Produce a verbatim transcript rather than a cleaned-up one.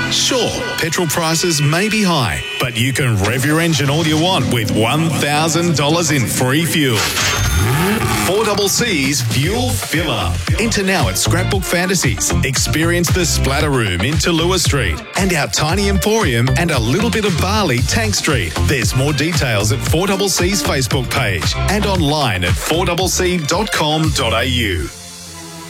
Sure, petrol prices may be high, but you can rev your engine all you want with one thousand dollars in free fuel. four C C's Fuel Filler. Enter now at Scrapbook Fantasies. Experience the Splatter Room in Tallulah Street and our tiny emporium and a little bit of barley Tank Street. There's more details at four C C's Facebook page and online at four c c dot com dot a u.